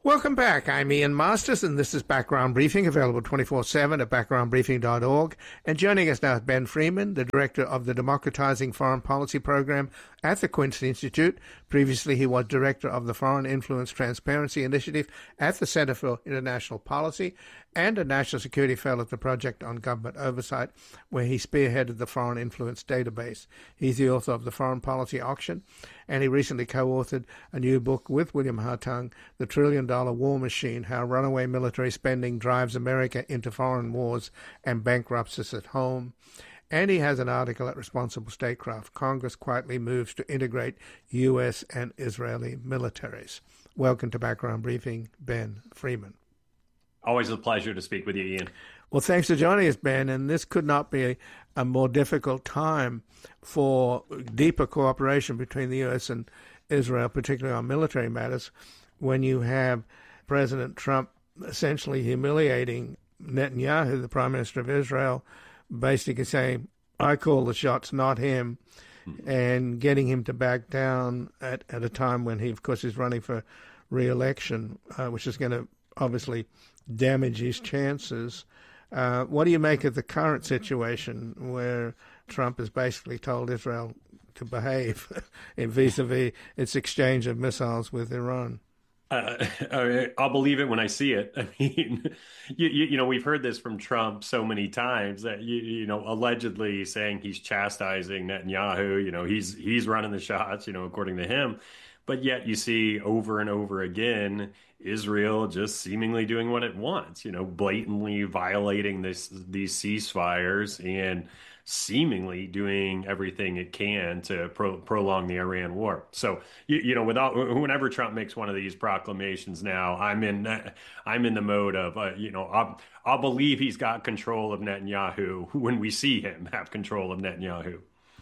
Welcome back. I'm Ian Masters, and this is Background Briefing, available 24/7 at backgroundbriefing.org. And joining us now is Ben Freeman, the director of the Democratizing Foreign Policy Program at the Quincy Institute. Previously, he was director of the Foreign Influence Transparency Initiative at the Center for International Policy and a National Security Fellow at the Project on Government Oversight, where he spearheaded the Foreign Influence Database. He's the author of The Foreign Policy Auction, and he recently co-authored a new book with William Hartung, The $1 Trillion War Machine, How Runaway Military Spending Drives America into Foreign Wars and Bankrupts Us at Home. And he has an article at Responsible Statecraft, Congress Quietly Moves to Integrate U.S. and Israeli Militaries. Welcome to Background Briefing, Ben Freeman. Always a pleasure to speak with you, Ian. Well, thanks for joining us, Ben. And this could not be a more difficult time for deeper cooperation between the U.S. and Israel, particularly on military matters, when you have President Trump essentially humiliating Netanyahu, the Prime Minister of Israel, basically saying, I call the shots, not him, and getting him to back down at a time when he, of course, is running for re-election, which is going to obviously damage his chances. What do you make of the current situation where Trump has basically told Israel to behave in vis-a-vis its exchange of missiles with Iran? I'll believe it when I see it. I mean, you know, we've heard this from Trump so many times that, allegedly saying he's chastising Netanyahu, he's running the shots, according to him. But yet you see over and over again, Israel just seemingly doing what it wants, blatantly violating these ceasefires and seemingly doing everything it can to prolong the Iran war. So, whenever Trump makes one of these proclamations now, I'm in the mode of, I'll believe he's got control of Netanyahu when we see him have control of Netanyahu.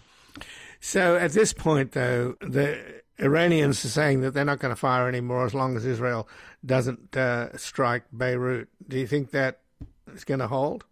So at this point, though, the Iranians are saying that they're not going to fire anymore as long as Israel doesn't strike Beirut. Do you think that is going to hold?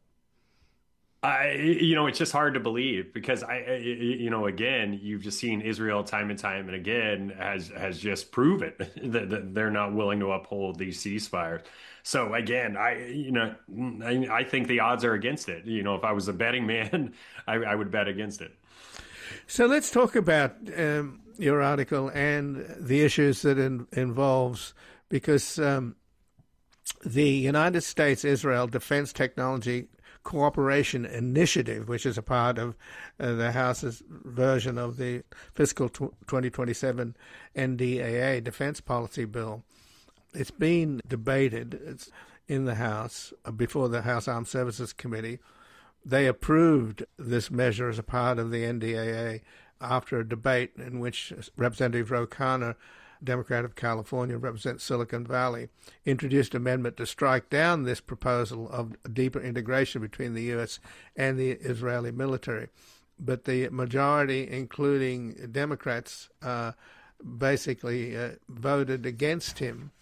It's just hard to believe because again, you've just seen Israel time and again has just proven that they're not willing to uphold these ceasefires. So again, I think the odds are against it. If I was a betting man, I would bet against it. So let's talk about your article and the issues that it involves, because the United States-Israel Defense Technology Cooperation Initiative, which is a part of the House's version of the fiscal 2027 NDAA defense policy bill. It's been debated. It's in the House before the House Armed Services Committee. They approved this measure as a part of the NDAA after a debate in which Representative Ro Khanna, Democrat of California, represents Silicon Valley, introduced an amendment to strike down this proposal of deeper integration between the U.S. and the Israeli military. But the majority, including Democrats, basically voted against him.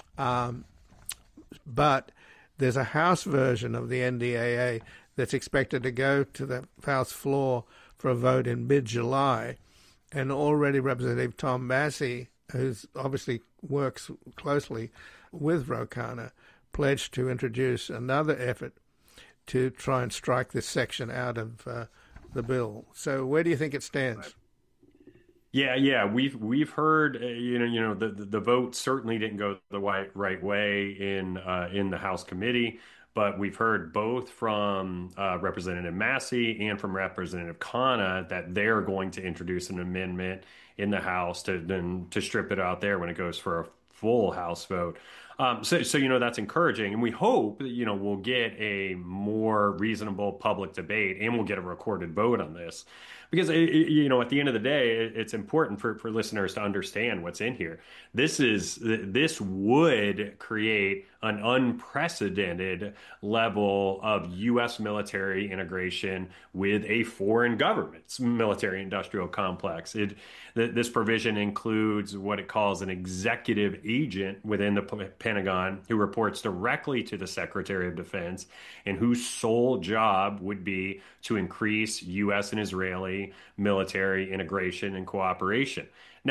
But there's a House version of the NDAA that's expected to go to the House floor for a vote in mid-July. And already Representative Tom Massie, who obviously works closely with Ro Khanna, pledged to introduce another effort to try and strike this section out of the bill. So where do you think it stands? Yeah, we've heard the vote certainly didn't go the right way in the House committee, but we've heard both from Representative Massie and from Representative Khanna that they're going to introduce an amendment in the House to strip it out there when it goes for a full House vote. So that's encouraging, and we hope that we'll get a more reasonable public debate and we'll get a recorded vote on this, because at the end of the day, it's important for listeners to understand what's in here. This would create an unprecedented level of U.S. military integration with a foreign government's military-industrial complex. This provision includes what it calls an executive agent within the Pentagon who reports directly to the Secretary of Defense and whose sole job would be to increase U.S. and Israeli military integration and cooperation. Now,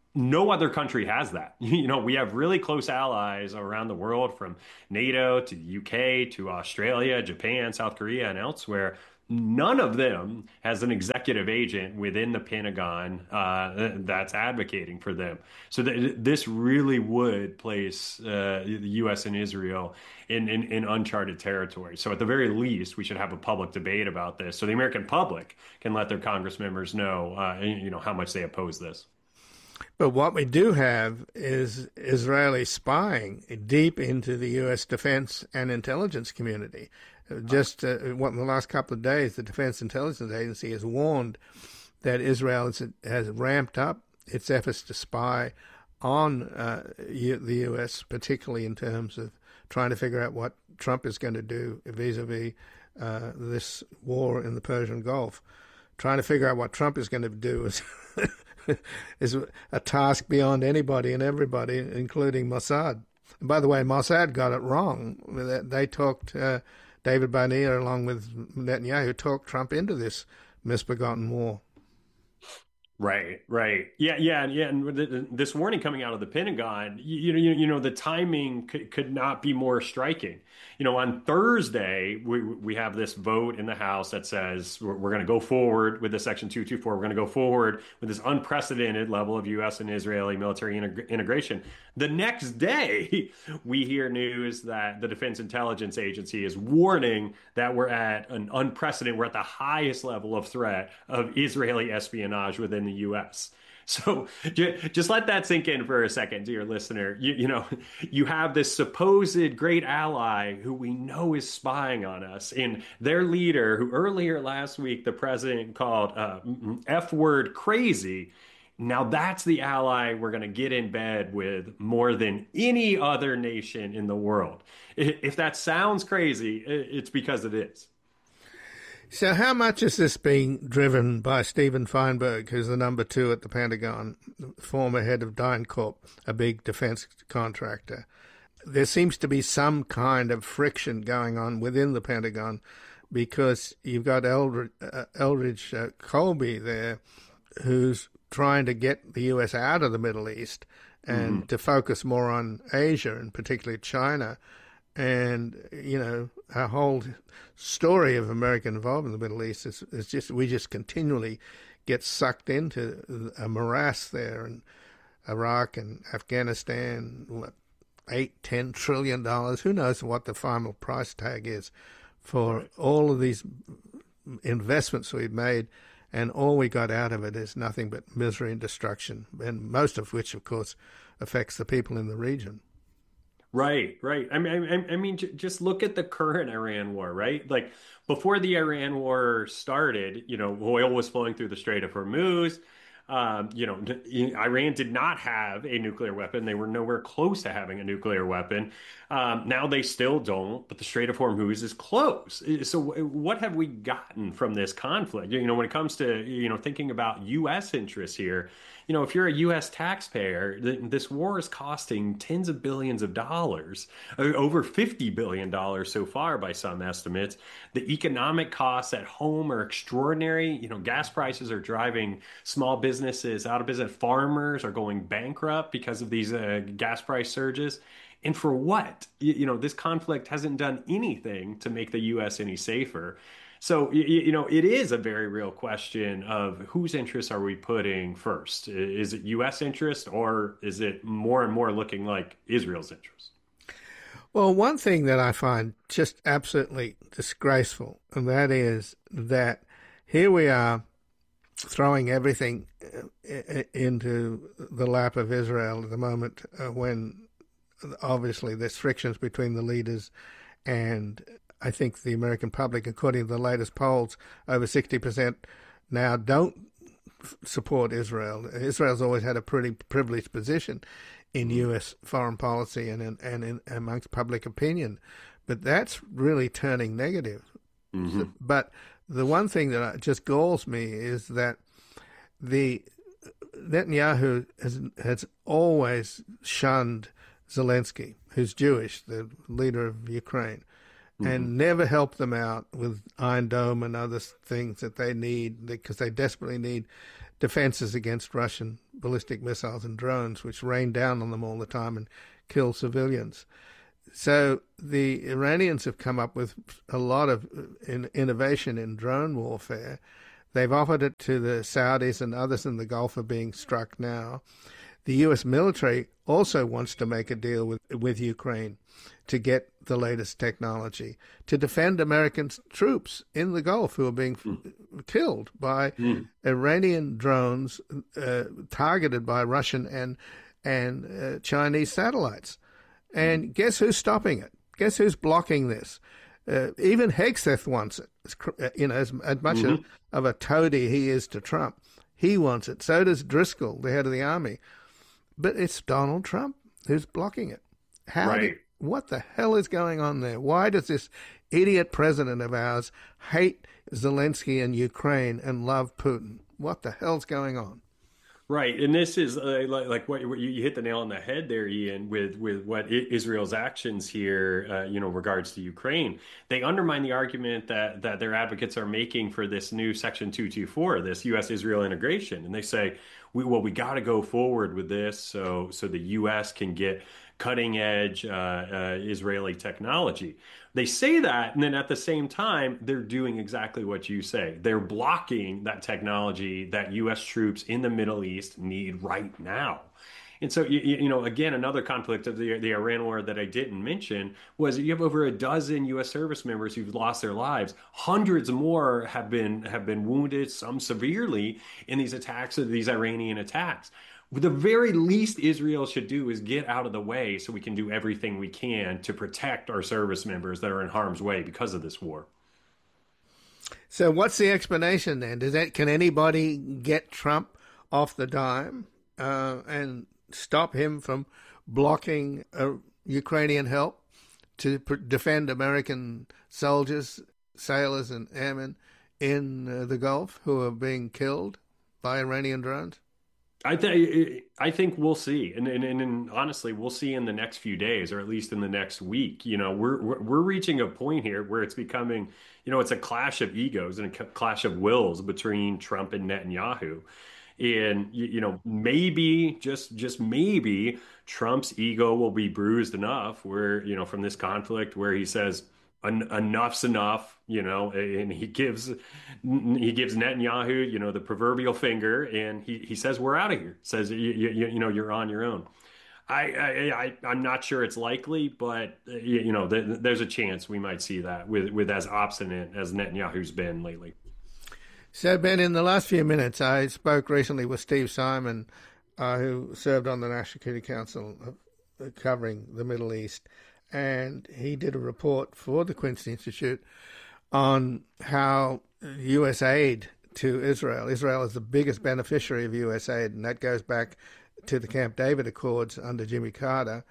No other country has that. We have really close allies around the world, from NATO to the UK to Australia, Japan, South Korea, and elsewhere. None of them has an executive agent within the Pentagon that's advocating for them. So this really would place the U.S. and Israel in uncharted territory. So at the very least, we should have a public debate about this, so the American public can let their Congress members know, how much they oppose this. But what we do have is Israeli spying deep into the U.S. defense and intelligence community. Just in the last couple of days, the Defense Intelligence Agency has warned that Israel has ramped up its efforts to spy on the U.S., particularly in terms of trying to figure out what Trump is going to do vis-a-vis this war in the Persian Gulf. Trying to figure out what Trump is going to do is a task beyond anybody and everybody, including Mossad. And by the way, Mossad got it wrong. They talked, David Barnea, along with Netanyahu, talked Trump into this misbegotten war. Right. Yeah. And this warning coming out of the Pentagon, the timing could not be more striking. On Thursday, we have this vote in the House that says we're going to go forward with the Section 224. We're going to go forward with this unprecedented level of U.S. and Israeli military integration. The next day, we hear news that the Defense Intelligence Agency is warning that we're at the highest level of threat of Israeli espionage within the U.S. So just let that sink in for a second, dear listener. You have this supposed great ally who we know is spying on us, and their leader, who earlier last week the president called F-word crazy. Now that's the ally we're going to get in bed with more than any other nation in the world. If that sounds crazy, it's because it is. So how much is this being driven by Stephen Feinberg, who's the number 2 at the Pentagon, former head of DynCorp, a big defense contractor? There seems to be some kind of friction going on within the Pentagon, because you've got Eldridge Colby there, who's trying to get the U.S. out of the Middle East and to focus more on Asia, and particularly China. And, our whole story of American involvement in the Middle East is just, we just continually get sucked into a morass there, in Iraq and Afghanistan, $8-10 trillion. Who knows what the final price tag is for all of these investments we've made, and all we got out of it is nothing but misery and destruction, and most of which, of course, affects the people in the region. Right. I mean, just look at the current Iran war, right? Like, before the Iran war started, oil was flowing through the Strait of Hormuz. Iran did not have a nuclear weapon. They were nowhere close to having a nuclear weapon. Now they still don't, but the Strait of Hormuz is closed. So what have we gotten from this conflict? When it comes to, thinking about U.S. interests here, if you're a U.S. taxpayer, this war is costing tens of billions of dollars, over $50 billion so far by some estimates. The economic costs at home are extraordinary. Gas prices are driving small businesses out of business. Farmers are going bankrupt because of these gas price surges. And for what? This conflict hasn't done anything to make the U.S. any safer. So, it is a very real question of whose interests are we putting first? Is it U.S. interest, or is it more and more looking like Israel's interest? Well, one thing that I find just absolutely disgraceful, and that is that here we are throwing everything into the lap of Israel at the moment, when obviously there's frictions between the leaders, and I think the American public, according to the latest polls, over 60% now don't support Israel. Israel's always had a pretty privileged position in U.S. foreign policy and in amongst public opinion, but that's really turning negative. But the one thing that just galls me is that the Netanyahu has always shunned Zelensky, who's Jewish, the leader of Ukraine, and never helped them out with Iron Dome and other things that they need, because they desperately need defenses against Russian ballistic missiles and drones, which rain down on them all the time and kill civilians. So the Iranians have come up with a lot of innovation in drone warfare. They've offered it to the Saudis, and others in the Gulf are being struck now. The U.S. military also wants to make a deal with Ukraine to get the latest technology to defend American troops in the Gulf who are being killed by Iranian drones targeted by Russian and Chinese satellites. And guess who's stopping it? Guess who's blocking this? Even Hegseth wants it. As much of a toady he is to Trump, he wants it. So does Driscoll, the head of the army. But it's Donald Trump who's blocking it. What the hell is going on there? Why does this idiot president of ours hate Zelensky and Ukraine and love Putin? What the hell's going on? Right, and this is like what you hit the nail on the head there, Ian, with what Israel's actions here, regards to Ukraine. They undermine the argument that their advocates are making for this new Section 224, this U.S.-Israel integration, and they say, we got to go forward with this so the U.S. can get cutting-edge Israeli technology. They say that, and then at the same time, they're doing exactly what you say. They're blocking that technology that U.S. troops in the Middle East need right now. And so, again, another conflict of the Iran war that I didn't mention was you have over a dozen U.S. service members who've lost their lives. Hundreds more have been wounded, some severely, in these attacks, these Iranian attacks. The very least Israel should do is get out of the way so we can do everything we can to protect our service members that are in harm's way because of this war. So what's the explanation then? Can anybody get Trump off the dime and stop him from blocking Ukrainian help to defend American soldiers, sailors, and airmen in the Gulf who are being killed by Iranian drones? I think we'll see, and honestly, we'll see in the next few days, or at least in the next week. We're reaching a point here where it's becoming, it's a clash of egos and a clash of wills between Trump and Netanyahu, and maybe just maybe Trump's ego will be bruised enough where from this conflict where he says, enough's enough, and he gives Netanyahu, the proverbial finger, and he says, we're out of here. Says, you're on your own. I'm not sure it's likely, but there's a chance we might see that with as obstinate as Netanyahu's been lately. So, Ben, in the last few minutes, I spoke recently with Steve Simon, who served on the National Security Council covering the Middle East. And he did a report for the Quincy Institute on how U.S. aid to Israel is the biggest beneficiary of U.S. aid, and that goes back to the Camp David Accords under Jimmy Carter.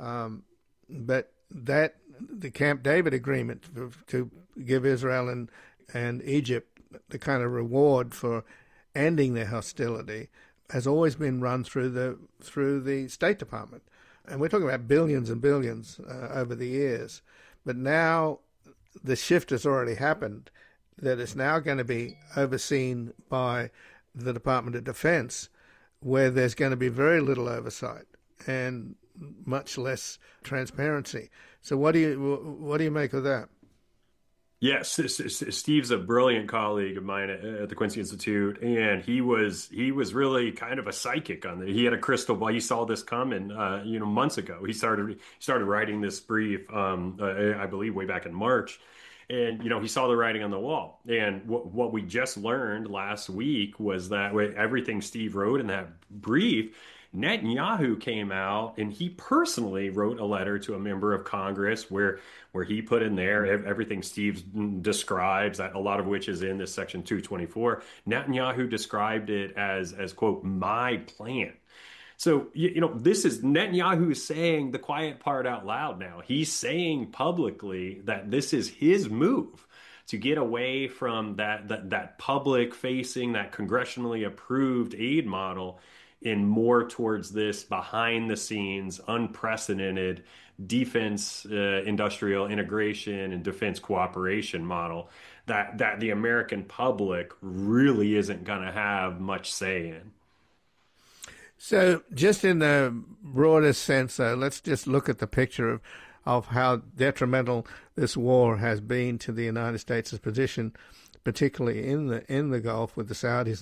But the Camp David Agreement to give Israel and Egypt the kind of reward for ending their hostility has always been run through the State Department. And we're talking about billions and billions over the years. But now the shift has already happened, that it's now going to be overseen by the Department of Defense, where there's going to be very little oversight and much less transparency. So what do you make of that? Yes, Steve's a brilliant colleague of mine at the Quincy Institute, and he was really kind of a psychic on it. He had a crystal ball. He saw this coming, months ago. He started writing this brief, I believe, way back in March, and he saw the writing on the wall. And what we just learned last week was that everything Steve wrote in that brief, Netanyahu came out and he personally wrote a letter to a member of Congress where he put in there everything Steve describes, a lot of which is in this Section 224. Netanyahu described it as quote, my plan. So, this is Netanyahu saying the quiet part out loud now. He's saying publicly that this is his move to get away from that public facing, that congressionally approved aid model, in more towards this behind the scenes, unprecedented defense industrial integration and defense cooperation model that the American public really isn't going to have much say in. So, just in the broadest sense, let's just look at the picture of how detrimental this war has been to the United States' position, particularly in the Gulf with the Saudis